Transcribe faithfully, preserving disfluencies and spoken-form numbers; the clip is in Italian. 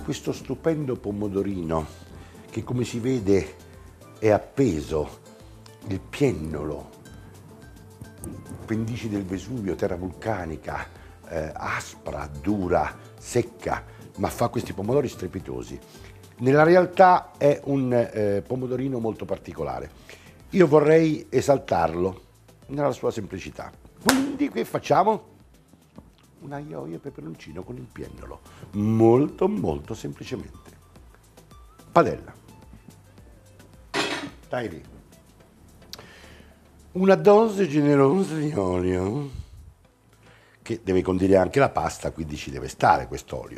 questo stupendo pomodorino che, come si vede, è appeso, il piennolo, pendici del Vesuvio, terra vulcanica, eh, aspra, dura, secca, ma fa questi pomodori strepitosi. Nella realtà è un eh, pomodorino molto particolare. Io vorrei esaltarlo nella sua semplicità. Quindi che facciamo? Un aglio e peperoncino con il piennolo, molto molto semplicemente. Padella. Dai lì. Una dose generosa di olio, che deve condire anche la pasta, quindi ci deve stare quest'olio.